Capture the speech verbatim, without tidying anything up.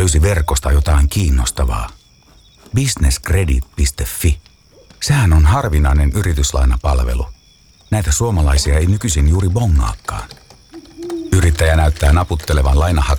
löysi verkosta jotain kiinnostavaa. businesscredit piste fi. Sehän on harvinainen yrityslainapalvelu. Näitä suomalaisia ei nykyisin juuri bongaakaan. Yrittäjä näyttää naputtelevan lainahakemuksen